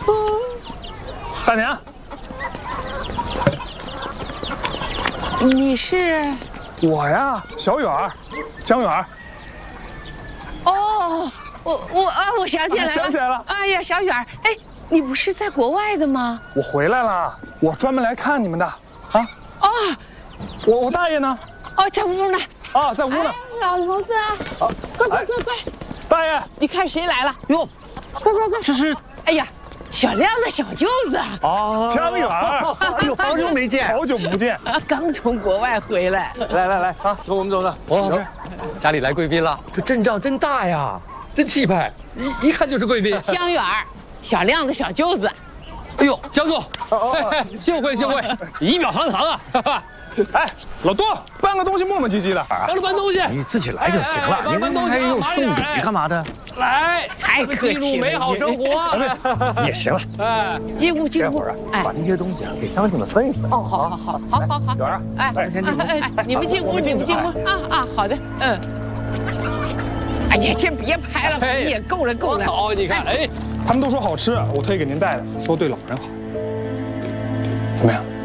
大娘， 你是？ 我呀，小远儿，江远儿。 哦，我想起来了， 想起来了。 哎呀，小远儿，哎，你不是在国外的吗？ 我回来了，我专门来看你们的。啊？ 哦， 我大爷呢？ 哦，在屋呢。 啊，在屋呢。 老头子啊，快！ 大爷， 你看谁来了？ 哟， 快！ 这是哎呀，小亮的小舅子。 哦， 江远儿。 哎呦，好久没见， 好久不见。 刚从国外回来。 来啊， 走，我们走的。 王老师，家里来贵宾了，这阵仗真大呀，真气派，一看就是贵宾。 江远儿，小亮的小舅子。 哎呦，江总，幸会，仪表堂堂啊！ 哎，老杜，搬个东西磨磨唧唧的。 帮着搬东西， 你自己来就行了。 搬东西， 还用送礼干嘛的？ 来， 太客气了， 记录美好生活。 也行了。 哎， 进屋。 这会儿啊，把这些东西啊给乡亲们分一分。 哦，好。 远儿， 哎，你们进屋，啊，好的，嗯。哎呀，这别拍了，你也够了。 好，你看，哎， 他们都说好吃，我特意给您带的，说对老人好。怎么样？